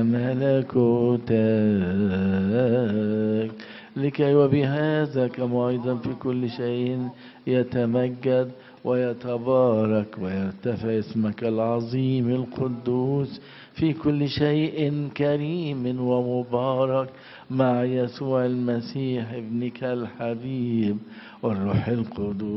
ملكوتك، لكي وبهذا كما أيضا في كل شيء يتمجد ويتبارك ويرتفع اسمك العظيم القدوس في كل شيء كريم ومبارك مع يسوع المسيح ابنك الحبيب والروح القدوس